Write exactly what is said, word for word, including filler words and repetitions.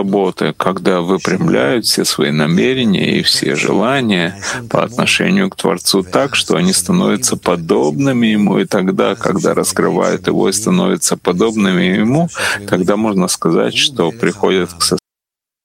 работы, когда выпрямляют все свои намерения и все желания по отношению к Творцу так, что они становятся подобными Ему, и тогда, когда раскрывают Его и становятся подобными Ему, тогда можно сказать, что приходят к